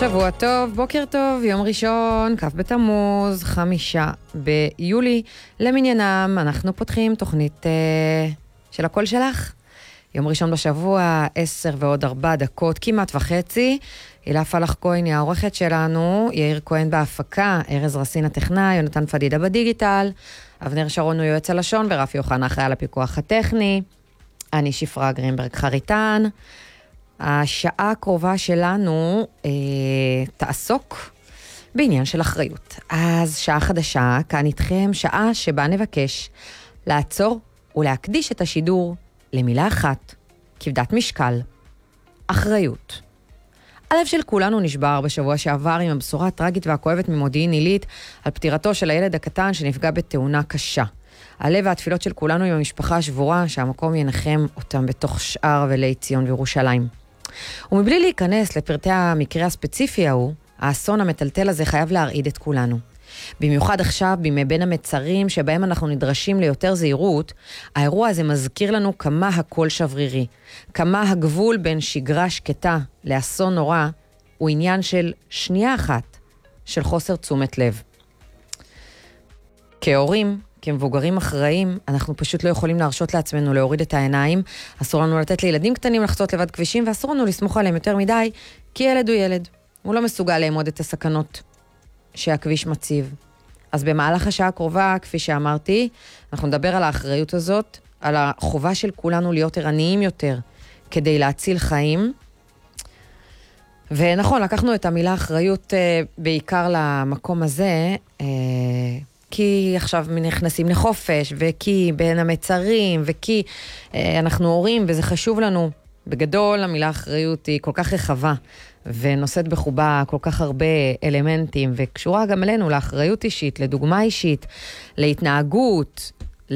שבוע טוב, בוקר טוב, יום ראשון, כ' בתמוז, 5 ביולי. למניינם, אנחנו פותחים תוכנית של הקול שלך. יום ראשון בשבוע, 10:04, כמעט וחצי. הילה פלח כהן היא העורכת שלנו, יאיר כהן בהפקה, ארז רסין הטכנאי, יונתן פדידה בדיגיטל, אבנר שרון הוא יועץ הלשון, ורפי אוחנה אחראי על הפיקוח הטכני. אני שפרה גרינברג חריטן. השעה הקרובה שלנו תעסוק בעניין של אחריות. אז שעה חדשה, כאן איתכם, שעה שבה נבקש לעצור ולהקדיש את השידור למילה אחת, כבדת משקל, אחריות. הלב של כולנו נשבר בשבוע שעבר עם הבשורה הטרגית והכואבת ממודיעין עילית על פטירתו של הילד הקטן שנפגע בתאונה קשה. הלב והתפילות של כולנו עם המשפחה השבורה, שהמקום ינחם אותם בתוך שאר אבלי ציון וירושלים. ומבלי להיכנס לפרטי המקרה הספציפי ההוא, האסון המטלטל הזה חייב להרעיד את כולנו. במיוחד עכשיו, בימי בין המצרים שבהם אנחנו נדרשים ליותר זהירות, האירוע הזה מזכיר לנו כמה הכל שברירי, כמה הגבול בין שגרה שקטה לאסון נורא הוא עניין של שנייה אחת של חוסר תשומת לב. כהורים, כמבוגרים אחראים, אנחנו פשוט לא יכולים להרשות לעצמנו להוריד את העיניים, אסור לנו לתת לילדים קטנים לחצות לבד כבישים, ואסור לנו לסמוך עליהם יותר מדי, כי ילד הוא ילד. הוא לא מסוגל לאמוד את הסכנות שהכביש מציב. אז במהלך השעה הקרובה, כפי שאמרתי, אנחנו נדבר על האחריות הזאת, על החובה של כולנו להיות ערניים יותר, כדי להציל חיים. ונכון, לקחנו את המילה אחריות בעיקר למקום הזה, כי עכשיו נכנסים לחופש, וכי בין המצרים, וכי אנחנו הורים, וזה חשוב לנו. בגדול, המילה אחריות היא כל כך רחבה, ונושאת בחובה כל כך הרבה אלמנטים, וקשורה גם אלינו לאחריות אישית, לדוגמה אישית, להתנהגות,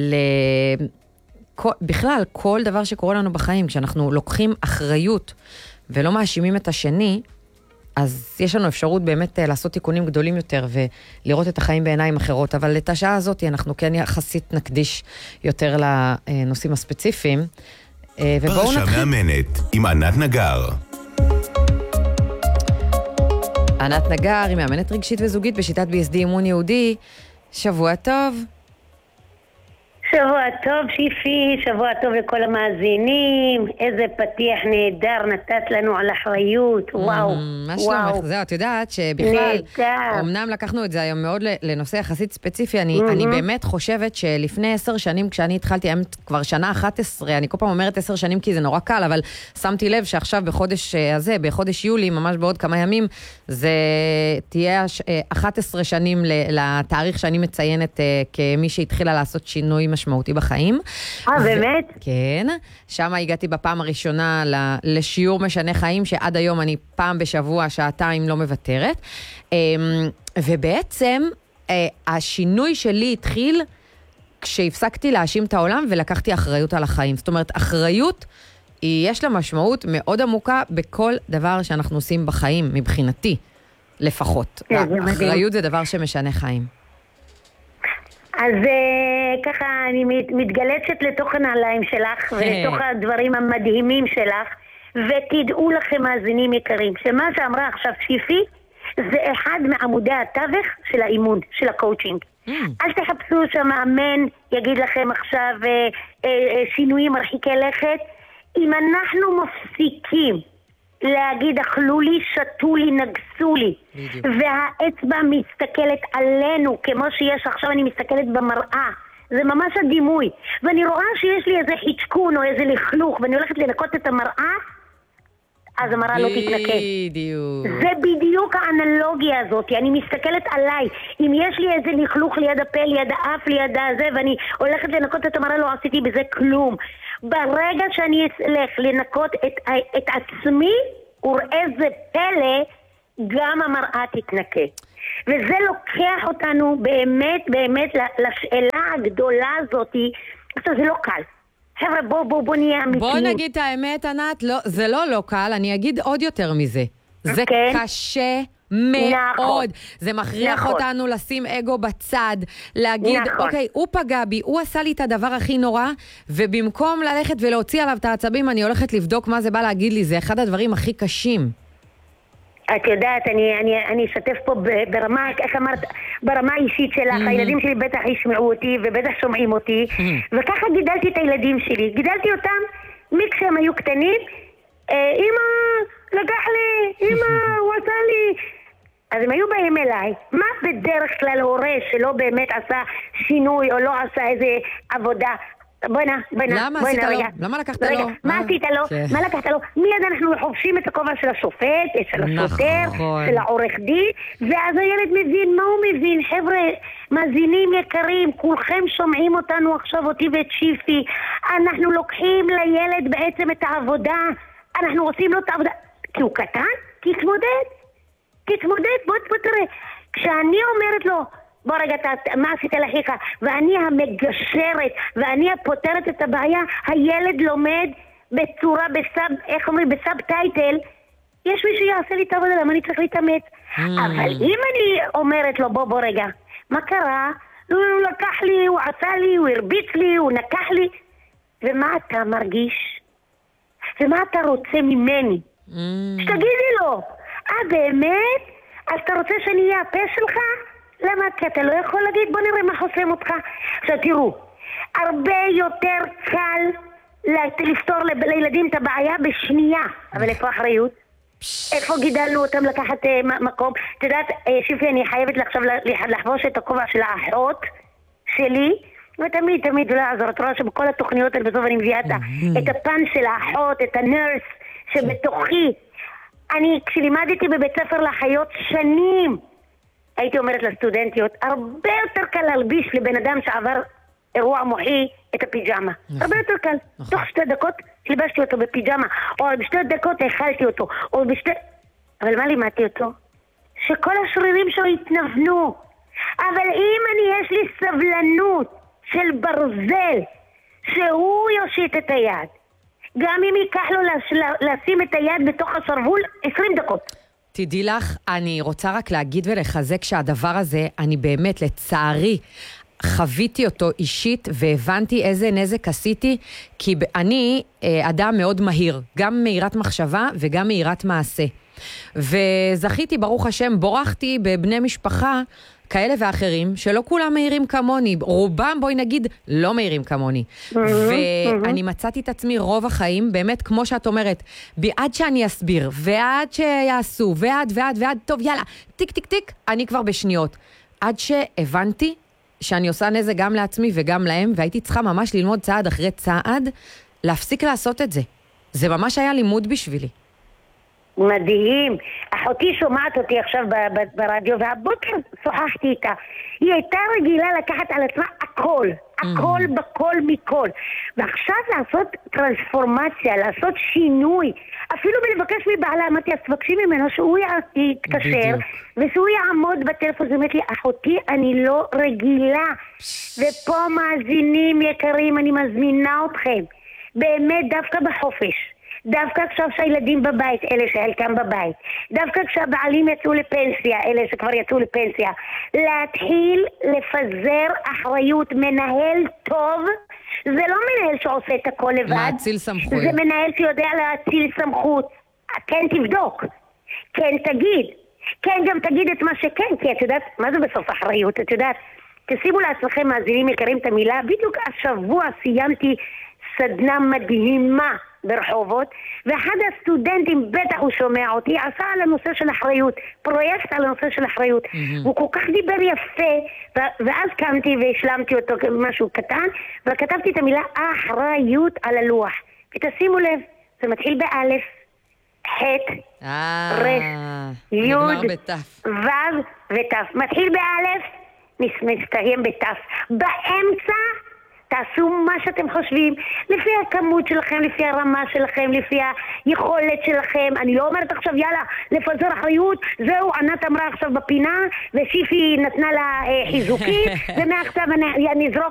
בכלל, כל דבר שקורה לנו בחיים, כשאנחנו לוקחים אחריות, ולא מאשימים את השני, אז יש לנו אפשרות באמת לעשות תיקונים גדולים יותר, ולראות את החיים בעיניים אחרות, אבל את השעה הזאת אנחנו כן יחסית נקדיש יותר לנושאים הספציפיים. פרשה מאמנת עם ענת נגר. ענת נגר היא מאמנת רגשית וזוגית בשיטת BSD אימון יהודי. שבוע טוב. שבוע טוב שיפי, שבוע טוב לכל המאזינים, איזה פתיח נהדר נתת לנו על אחריות, וואו. מה שלומך? זהו, את יודעת שבכלל, אמנם לקחנו את זה היום מאוד לנושא יחסית ספציפי, אני באמת חושבת שלפני 10 שנים, כשאני התחלתי, כבר שנה 11, אני כל פעם אומרת 10 שנים כי זה נורא קל, אבל שמתי לב שעכשיו בחודש הזה, בחודש יולי, ממש בעוד כמה ימים, זה תהיה 11 שנים לתאריך שאני מציינת כמי שהתחילה לעשות שינוי משמעותי בחיים. באמת? כן. שם הגעתי בפעם הראשונה לשיעור משנה חיים, שעד היום אני פעם בשבוע, שעתיים לא מוותרת. ובעצם, השינוי שלי התחיל כשהפסקתי להאשים את העולם ולקחתי אחריות על החיים. זאת אומרת, אחריות יש לה משמעות מאוד עמוקה בכל דבר שאנחנו עושים בחיים, מבחינתי, לפחות. אחריות זה דבר שמשנה חיים. אז ככה אני מתגלצת לתוך הנעליים שלך ולתוך הדברים המדהימים שלך, ותדעו לכם מאזינים יקרים, שמה שאמרה עכשיו שיפי זה אחד מעמודי התווך של האימון, של הקואוצ'ינג. אל תחפשו שהמאמן יגיד לכם עכשיו שינויים מרחיקי לכת. אם אנחנו מפסיקים להגיד אכלו לי, שתו לי, נגסו לי, והאצבע מסתכלת עלינו כמו שיש עכשיו, אני מסתכלת במראה, זה ממש הדימוי, ואני רואה שיש לי איזה חצ'קון או איזה לכלוך ואני הולכת לנקות את המראה, אז המראה לא תתנקה. זה בדיוק האנלוגיה הזאת. אני מסתכלת עליי, אם יש לי איזה לכלוך ליד הפה, ליד האף, ליד הזה, ואני הולכת לנקות את המראה, לא עשיתי בזה כלום. ברגע שאני אלך לנקות את עצמי, וראה זה פלא, גם המראה תתנקה. וזה לוקח אותנו באמת באמת לשאלה הגדולה הזאת. עכשיו זה לא קל. חבר'ה, בוא נהיה אמיתיים. בוא נגיד את האמת, ענת, זה לא קל, אני אגיד עוד יותר מזה. זה קשה מאוד. זה מכריח אותנו לשים אגו בצד, להגיד, אוקיי, הוא פגע בי, הוא עשה לי את הדבר הכי נורא, ובמקום ללכת ולהוציא עליו את העצבים, אני הולכת לבדוק מה זה בא להגיד לי, זה אחד הדברים הכי קשים. את יודעת, אני אשתף פה ברמה, איך אמרת, ברמה האישית שלך, הילדים שלי בטח ישמעו אותי ובטח שומעים אותי, וככה גידלתי את הילדים שלי, גידלתי אותם מכשהם היו קטנים, אמא, לקח לי, אמא, הוא עשה לי. אז הם היו באים אליי, מה בדרך כלל הורה שלא באמת עשה שינוי או לא עשה איזה עבודה? בוא'נה, למה עשית לו? למה לקחת לו? מה עשית לו? מה לקחת לו? מיד אנחנו חובשים את הכובע של השופט, של השוטר, של העורך דין, ואז הילד מבין, מה הוא מבין? חבר'ה, מאזינים יקרים, כולכם שומעים אותנו עכשיו, אותי ואת שיפי, אנחנו לוקחים לילד בעצם את העבודה, אנחנו עושים לו את העבודה, כי הוא קטן, תתמודד, בוא תראה, כשאני אומרת לו, בוא רגע, מה עשית לאחיך? ואני המגשרת, ואני הפותרת את הבעיה, הילד לומד בצורה, איך אומרים, בסאב טייטל, יש מי שיעשה לי את העבודה, למה אני צריך להתאמץ? אבל אם אני אומרת לו, בוא רגע, מה קרה? הוא לקח לי, הוא עשה לי, הוא הרביץ לי, הוא נקח לי, ומה אתה מרגיש? ומה אתה רוצה ממני? שתגידי לו, באמת? אז אתה רוצה שאני אהיה הפה שלך? למה? כי אתה לא יכול להגיד, בוא נראה מה חוסם אותך. עכשיו תראו, הרבה יותר קל לפתור לילדים את הבעיה בשנייה. אבל איפה אחריות? איפה גידלנו אותם לקחת מקום? את יודעת, שיפי, אני חייבת עכשיו לחבוש את הכובע של האחות שלי, ותמיד, לא יעזור, את רואה שבכל התוכניות האלה בסוף אני מביאה את הפן של האחות, את הנרס שבתוכי. אני, כשלימדתי בבית ספר לאחיות שנים, הייתי אומרת לסטודנטיות, הרבה יותר קל להלביש לבן אדם שעבר אירוע מוחי את הפיג'מה. הרבה יותר קל. תוך 2 דקות לבשתי אותו בפיג'מה, או ב2 דקות האכלתי אותו, אבל מה לימדתי אותו? שכל השרירים שלו יתנוונו. אבל אם יש לי סבלנות של ברזל, שהוא יושיט את היד, גם אם ייקח לו לשים את היד בתוך השרוול 20 דקות. תדעי לך, אני רוצה רק להגיד ולחזק שהדבר הזה, אני באמת, לצערי, חוויתי אותו אישית והבנתי איזה נזק עשיתי, כי אני אדם מאוד מהיר, גם מהירת מחשבה וגם מהירת מעשה. וזכיתי, ברוך השם, בורחתי בבני משפחה כאלה ואחרים, שלא כולם מהירים כמוני, רובם, בואי נגיד, לא מהירים כמוני. ואני מצאתי את עצמי רוב החיים, באמת, כמו שאת אומרת, עד שאני אסביר, ועד שיעשו, ועד, טוב, יאללה, טיק, אני כבר בשניות. עד שהבנתי שאני עושה נזק גם לעצמי וגם להם, והייתי צריכה ממש ללמוד צעד אחרי צעד, להפסיק לעשות את זה. זה ממש היה לימוד בשבילי. מדהים. אחותי שומעת אותי עכשיו ברדיו, והבוקר שוחחתי איתה. היא הייתה רגילה לקחת על עצמה הכל בכל מכל. ועכשיו לעשות טרנספורמציה, לעשות שינוי, אפילו בלבקש מבעלה, אמרתי, אז תבקשי ממנו שהוא יתקשר, ושהוא יעמוד בטלפון, זאת אומרת לי, אחותי, אני לא רגילה. ופה מאזינים יקרים, אני מזמינה אתכם, באמת דווקא בחופש, דווקא עכשיו שהילדים בבית, אלה שחלקם בבית, דווקא כשהבעלים יצאו לפנסיה, אלה שכבר יצאו לפנסיה, להתחיל לפזר אחריות. מנהל טוב זה לא מנהל שעושה את הכל לבד, להציל סמכות, זה מנהל שיודע להציל סמכות. כן תבדוק, כן תגיד, כן גם תגיד את מה שכן, כי את יודעת מה זה בסוף אחריות. את יודעת, תשימו לעצמכם מאזינים יקרים את המילה, בדיוק השבוע סיימתי סדנה מדהימה ברחובות, ואחד הסטודנטים, בטח הוא שומע אותי, עשה על הנושא של אחריות, פרויקט על הנושא של אחריות. הוא כל כך דיבר יפה, ואז קמתי והשלמתי אותו משהו קטן, וכתבתי את המילה אחריות על הלוח. ותשימו לב, זה מתחיל באלף, ח', ר', י', ו' ות'. מתחיל באלף, מסתיים בת'. באמצע תעשו מה שאתם חושבים, לפי הכמות שלכם, לפי הרמה שלכם, לפי היכולת שלכם. אני לא אומרת עכשיו יאללה לפזר אחריות, זהו, ענת אמרה עכשיו בפינה ושיפי נתנה לה חיזוקים, ומעכשיו אני אזרוק